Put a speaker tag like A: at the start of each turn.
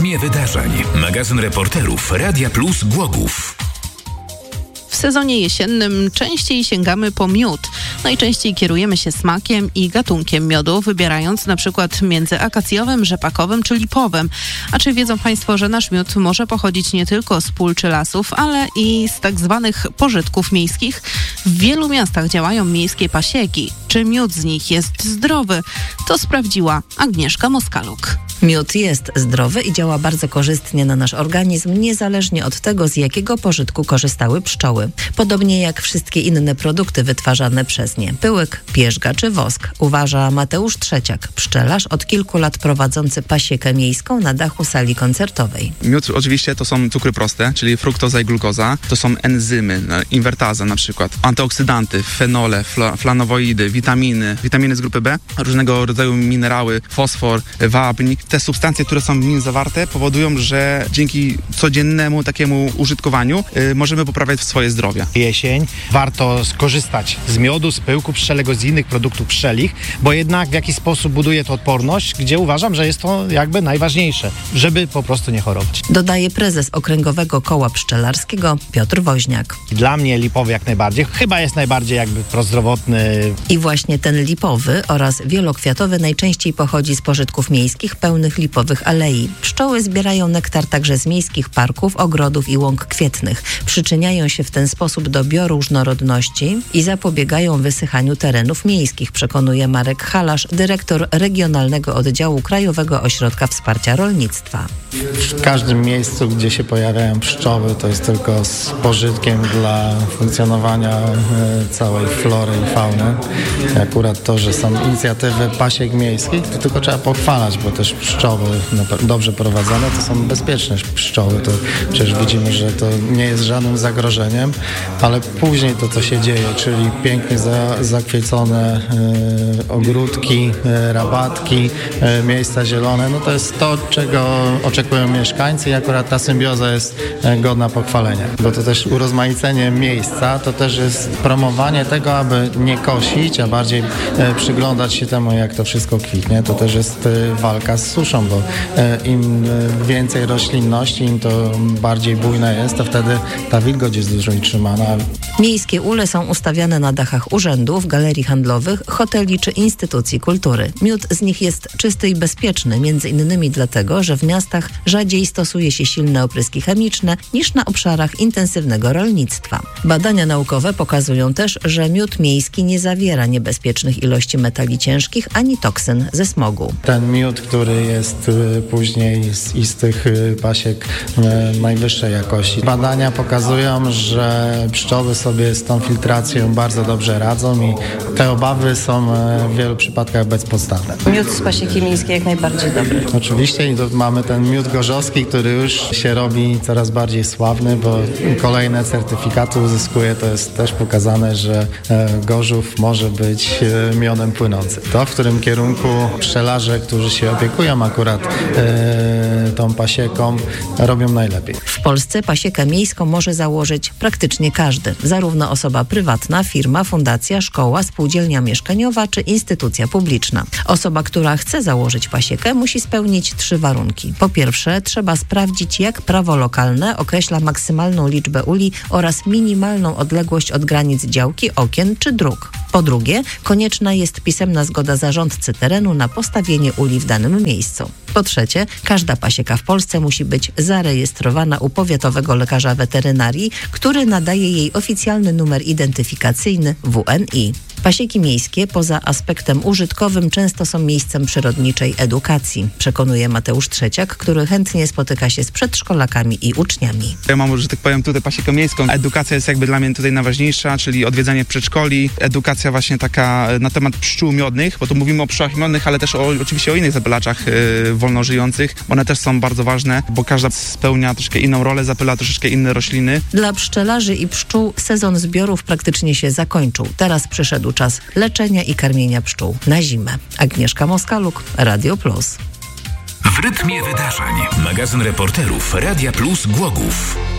A: rytmie wydarzeń. Magazyn reporterów Radia Plus Głogów.
B: W sezonie jesiennym częściej sięgamy po miód. Najczęściej kierujemy się smakiem i gatunkiem miodu, wybierając na przykład między akacjowym, rzepakowym czy lipowym. A czy wiedzą Państwo, że nasz miód może pochodzić nie tylko z pól czy lasów, ale i z tak zwanych pożytków miejskich? W wielu miastach działają miejskie pasieki. Czy miód z nich jest zdrowy? To sprawdziła Agnieszka Moskaluk.
C: Miód jest zdrowy i działa bardzo korzystnie na nasz organizm, niezależnie od tego, z jakiego pożytku korzystały pszczoły. Podobnie jak wszystkie inne produkty wytwarzane przez nie. Pyłek, pierzga czy wosk, uważa Mateusz Trzeciak, pszczelarz od kilku lat prowadzący pasiekę miejską na dachu sali koncertowej.
D: Miód oczywiście to są cukry proste, czyli fruktoza i glukoza. To są enzymy, inwertaza na przykład, antyoksydanty, fenole, flavonoidy, witaminy z grupy B, różnego rodzaju minerały, fosfor, wapń. Te substancje, które są w nim zawarte, powodują, że dzięki codziennemu takiemu użytkowaniu możemy poprawiać swoje zdrowie.
E: Jesień, warto skorzystać z miodu, z pyłku pszczelego, z innych produktów pszczelich, bo jednak w jakiś sposób buduje to odporność, gdzie uważam, że jest to jakby najważniejsze, żeby po prostu nie chorować.
C: Dodaje prezes Okręgowego Koła Pszczelarskiego Piotr Woźniak.
E: Dla mnie lipowy jak najbardziej, chyba jest najbardziej jakby prozdrowotny.
C: I właśnie ten lipowy oraz wielokwiatowy najczęściej pochodzi z pożytków miejskich pełnych lipowych alei. Pszczoły zbierają nektar także z miejskich parków, ogrodów i łąk kwietnych. Przyczyniają się w ten sposób do bioróżnorodności i zapobiegają wysychaniu terenów miejskich, przekonuje Marek Halasz, dyrektor Regionalnego Oddziału Krajowego Ośrodka Wsparcia Rolnictwa.
F: W każdym miejscu, gdzie się pojawiają pszczoły, to jest tylko z pożytkiem dla funkcjonowania całej flory i fauny. Akurat to, że są inicjatywy pasiek miejskich, to tylko trzeba pochwalać, bo też pszczoły dobrze prowadzone to są bezpieczne pszczoły. To przecież widzimy, że to nie jest żadnym zagrożeniem, ale później to, co się dzieje, czyli pięknie zakwiecone ogródki, rabatki, miejsca zielone, no to jest to, czego oczekują mieszkańcy i akurat ta symbioza jest godna pochwalenia. Bo to też urozmaicenie miejsca, to też jest promowanie tego, aby nie kosić, a bardziej przyglądać się temu, jak to wszystko kwitnie. To też jest walka z suszą, bo im więcej roślinności, im to bardziej bujne jest, to wtedy ta wilgoć jest dużo utrzymana.
C: Miejskie ule są ustawiane na dachach urzędów, galerii handlowych, hoteli czy instytucji kultury. Miód z nich jest czysty i bezpieczny, między innymi dlatego, że w miastach rzadziej stosuje się silne opryski chemiczne niż na obszarach intensywnego rolnictwa. Badania naukowe pokazują też, że miód miejski nie zawiera niebezpiecznych ilości metali ciężkich ani toksyn ze smogu.
F: Ten miód, który jest później z istych pasiek najwyższej jakości. Badania pokazują, że pszczoły sobie z tą filtracją bardzo dobrze radzą i te obawy są w wielu przypadkach bezpodstawne.
C: Miód z pasieki miejskiej jak najbardziej dobry.
F: Oczywiście i mamy ten miód gorzowski, który już się robi coraz bardziej sławny, bo kolejne certyfikaty uzyskuje. To jest też pokazane, że Gorzów może być miodem płynącym. To, w którym kierunku pszczelarze, którzy się opiekują akurat tą pasieką, robią najlepiej.
C: W Polsce pasiekę miejską może założyć praktycznie każdy. Zarówno osoba prywatna, firma, fundacja, szkoła, spółdzielnia mieszkaniowa czy instytucja publiczna. Osoba, która chce założyć pasiekę, musi spełnić 3 warunki. Po pierwsze, trzeba sprawdzić, jak prawo lokalne określa maksymalną liczbę uli oraz minimalną odległość od granic działki, okien czy dróg. Po drugie, konieczna jest pisemna zgoda zarządcy terenu na postawienie uli w danym miejscu. Po trzecie, każda pasieka w Polsce musi być zarejestrowana u powiatowego lekarza weterynarii, który nadaje jej oficjalny numer identyfikacyjny WNI. Pasieki miejskie poza aspektem użytkowym często są miejscem przyrodniczej edukacji, przekonuje Mateusz Trzeciak, który chętnie spotyka się z przedszkolakami i uczniami.
D: Ja mam, że tak powiem, tutaj pasiekę miejską. Edukacja jest jakby dla mnie tutaj najważniejsza, czyli odwiedzanie przedszkoli, edukacja właśnie taka na temat pszczół miodnych, bo tu mówimy o pszczołach miodnych, ale też oczywiście o innych zapylaczach wolno żyjących. One też są bardzo ważne, bo każda spełnia troszkę inną rolę, zapyla troszeczkę inne rośliny.
C: Dla pszczelarzy i pszczół sezon zbiorów praktycznie się zakończył. Teraz przyszedł czas leczenia i karmienia pszczół na zimę. Agnieszka Moskaluk, Radio Plus.
A: W rytmie wydarzeń. Magazyn reporterów Radia Plus Głogów.